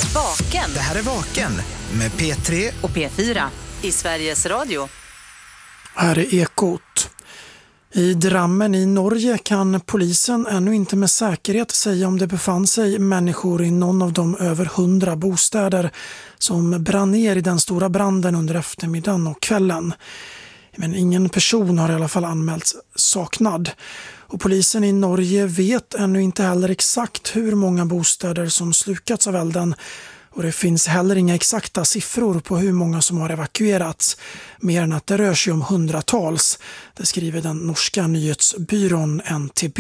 Vaken. Det här är Vaken med P3 och P4 i Sveriges Radio. Här är Ekot. I Drammen i Norge kan polisen ännu inte med säkerhet säga om det befann sig människor i någon av de över 100 bostäder som brann ner i den stora branden under eftermiddagen och kvällen. Men ingen person har i alla fall anmälts saknad. Och polisen i Norge vet ännu inte heller exakt hur många bostäder som slukats av elden. Och det finns heller inga exakta siffror på hur många som har evakuerats, mer än att det rör sig om hundratals. Det skriver den norska nyhetsbyrån NTB.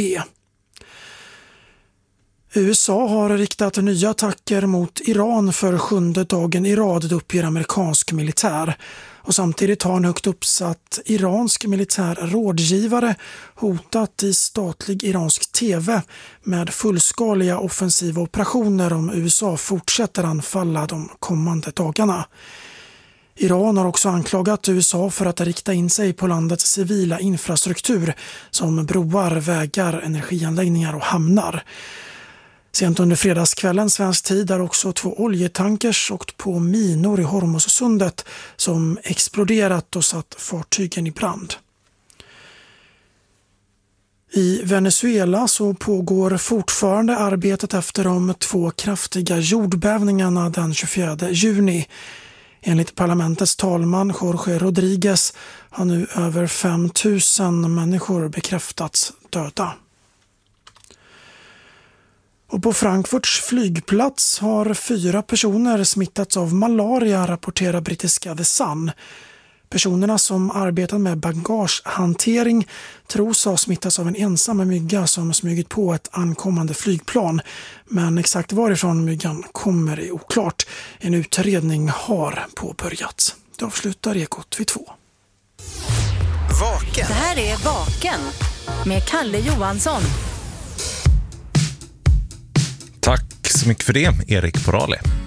USA har riktat nya attacker mot Iran för 7:e dagen i rad, uppger amerikansk militär. Och samtidigt har en högt uppsatt iransk militär rådgivare hotat i statlig iransk tv med fullskaliga offensiva operationer om USA fortsätter anfalla de kommande dagarna. Iran har också anklagat USA för att rikta in sig på landets civila infrastruktur som broar, vägar, energianläggningar och hamnar. Sent under fredagskvällen svensk tid har också 2 oljetankers åkt på minor i Hormuzsundet som exploderat och satt fartygen i brand. I Venezuela så pågår fortfarande arbetet efter de 2 kraftiga jordbävningarna den 24 juni. Enligt parlamentets talman Jorge Rodriguez har nu över 5 000 människor bekräftats döda. Och på Frankfurts flygplats har 4 personer smittats av malaria, rapporterar brittiska The Sun. Personerna som arbetar med bagagehantering tros ha smittats av en ensam mygga som smugit på ett ankommande flygplan. Men exakt varifrån myggan kommer är oklart. En utredning har påbörjats. Det avslutar Ekot vid 2. Vaken. Det här är Vaken med Kalle Johansson. Tack så mycket för det, Erik Porale.